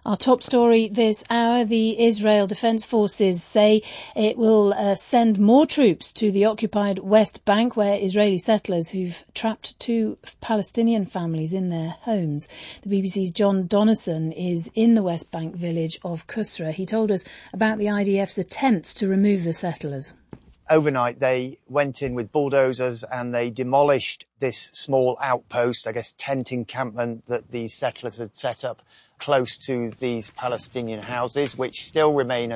Our top story this hour, the Israel Defense Forces say it will send more troops to the occupied West Bank, where Israeli settlers who've trapped 2 Palestinian families in their homes. The BBC's John Donison is in the West Bank village of Kusra. He told us about the IDF's attempts to remove the settlers. Overnight, they went in with bulldozers and they demolished this small outpost, I guess tent encampment that these settlers had set up close to these Palestinian houses, which still remain